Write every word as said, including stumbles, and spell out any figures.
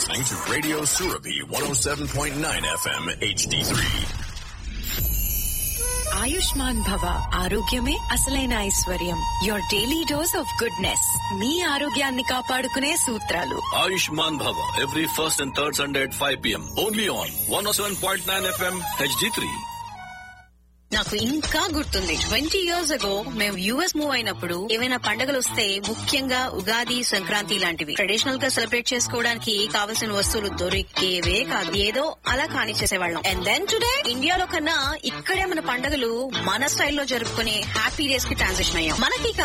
listening to Radio Surabhi one oh seven point nine F M H D three. Ayushman భవ, ఆరోగ్యమే అసలైన ఐశ్వర్యం. Your daily dose of goodness. మీ ఆరోగ్యాన్ని కాపాడుకునే సూత్రాలు. Ayushman Bhava every first and third Sunday at five p.m. only on one oh seven point nine F M H D three. నాకు ఇంకా గుర్తుంది, ట్వంటీ ఇయర్స్ అగో మేము యుఎస్ మూవ్ అయినప్పుడు ఏవైనా పండుగలు వస్తే, ముఖ్యంగా ఉగాది, సంక్రాంతి లాంటివి ట్రెడిషనల్ గా సెలబ్రేట్ చేసుకోవడానికి కావలసిన వస్తువులు దొరికేవే కాదు. ఏదో అలా కానిచ్చేసేవాళ్ళం. అండ్ దెన్ టుడే ఇండియాలో కన్నా ఇక్కడే మన పండుగలు మన స్టైల్లో జరుపుకునే హ్యాపీ డేస్ కి ట్రాన్సిషన్ అయ్యాం. మనకి